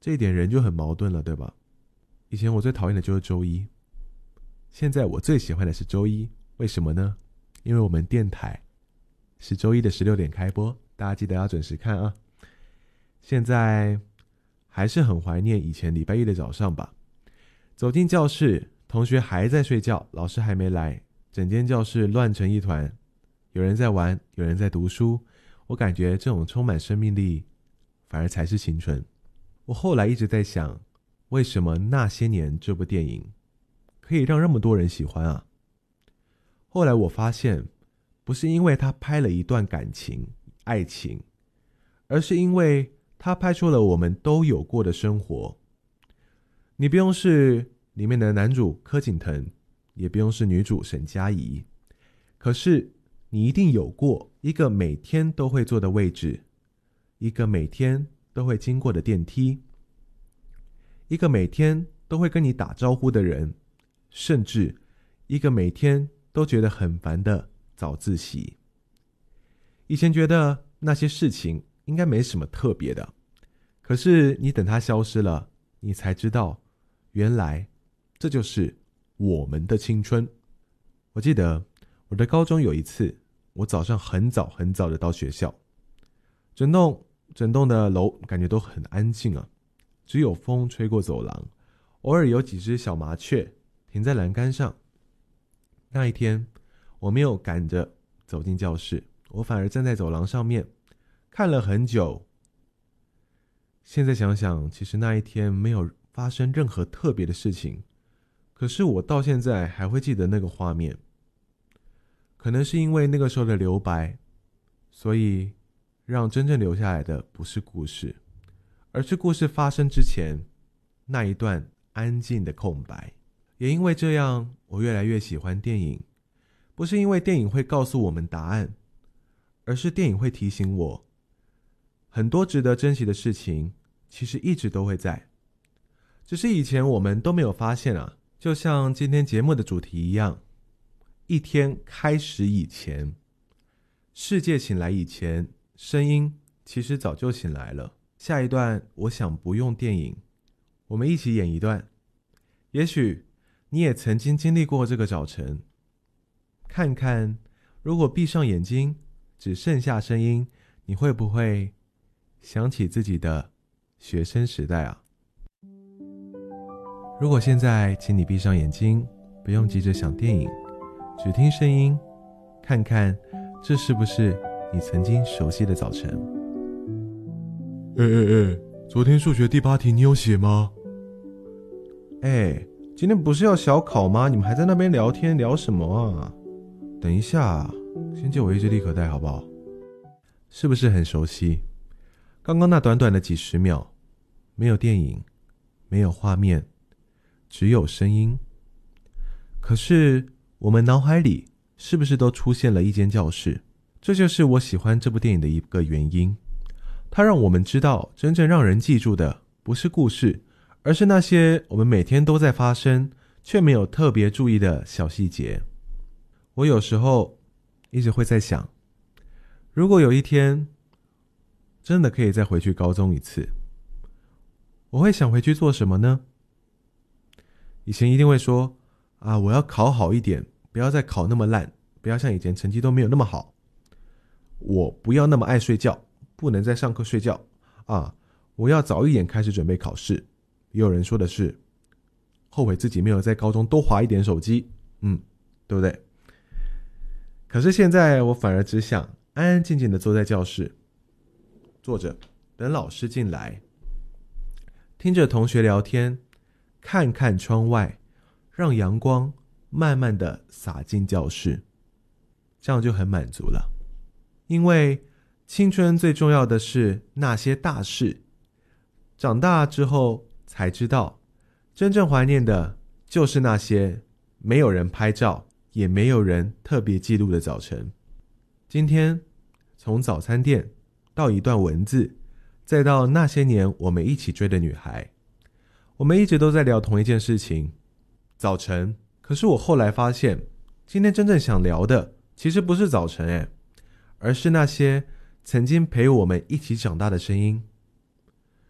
这一点人就很矛盾了，对吧？以前我最讨厌的就是周一，现在我最喜欢的是周一，为什么呢？因为我们电台是周一的16点开播，大家记得要准时看啊。现在还是很怀念以前礼拜一的早上吧，走进教室，同学还在睡觉，老师还没来，整间教室乱成一团，有人在玩，有人在读书，我感觉这种充满生命力反而才是青春。我后来一直在想，为什么那些年这部电影可以让那么多人喜欢啊？后来我发现，不是因为他拍了一段感情、爱情，而是因为他拍出了我们都有过的生活。你不用是里面的男主柯景腾，也不用是女主沈佳宜，可是你一定有过一个每天都会坐的位置，一个每天都会经过的电梯，一个每天都会跟你打招呼的人，甚至一个每天都觉得很烦的早自习。以前觉得那些事情应该没什么特别的，可是你等它消失了，你才知道，原来这就是我们的青春。我记得我的高中有一次，我早上很早很早的到学校，整栋的楼感觉都很安静啊，只有风吹过走廊，偶尔有几只小麻雀停在栏杆上。那一天我没有赶着走进教室，我反而站在走廊上面看了很久。现在想想，其实那一天没有发生任何特别的事情，可是我到现在还会记得那个画面。可能是因为那个时候的留白，所以让真正留下来的不是故事，而是故事发生之前那一段安静的空白。也因为这样，我越来越喜欢电影，不是因为电影会告诉我们答案，而是电影会提醒我，很多值得珍惜的事情其实一直都会在，只是以前我们都没有发现啊。就像今天节目的主题一样，一天开始以前，世界醒来以前，声音其实早就醒来了。下一段我想不用电影，我们一起演一段。也许你也曾经经历过这个早晨，看看如果闭上眼睛只剩下声音，你会不会想起自己的学生时代啊？如果现在请你闭上眼睛，不用急着想电影，只听声音，看看这是不是你曾经熟悉的早晨。昨天数学第8题你有写吗？今天不是要小考吗？你们还在那边聊天，聊什么啊？等一下，先借我一支立可带好不好？是不是很熟悉？刚刚那短短的几十秒，没有电影，没有画面，只有声音。可是我们脑海里是不是都出现了一间教室？这就是我喜欢这部电影的一个原因。它让我们知道，真正让人记住的不是故事，而是那些我们每天都在发生却没有特别注意的小细节。我有时候一直会在想，如果有一天真的可以再回去高中一次，我会想回去做什么呢？以前一定会说我要考好一点，不要再考那么烂，不要像以前成绩都没有那么好，我不要那么爱睡觉，不能再上课睡觉我要早一点开始准备考试。也有人说的是后悔自己没有在高中多滑一点手机，对不对？可是现在我反而只想安安静静的坐在教室，坐着等老师进来，听着同学聊天，看看窗外，让阳光慢慢的洒进教室，这样就很满足了。因为青春最重要的是那些大事，长大之后才知道，真正怀念的就是那些没有人拍照，也没有人特别记录的早晨。今天从早餐店到一段文字，再到那些年我们一起追的女孩，我们一直都在聊同一件事情，早晨。可是我后来发现，今天真正想聊的其实不是早晨而是那些曾经陪我们一起长大的声音。